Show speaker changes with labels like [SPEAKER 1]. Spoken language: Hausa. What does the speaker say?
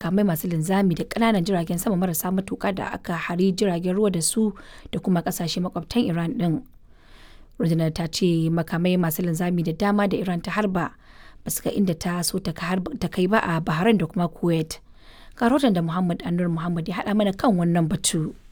[SPEAKER 1] makamai masu linzami da ƙananan jiragen sama marasa matuƙa da aka hari jiragen ruwa da su da kuma ƙasashe makwabtan Iran ɗin. Rundunar ta ce makamai masu linzami da dama da Iran ta harba ba su ga inda ta so ta kai ba a Bahrain da kuma Kuwait. Ga rahoton da Muhammad Anur Muhammad ya haɗa mana kan wannan batu.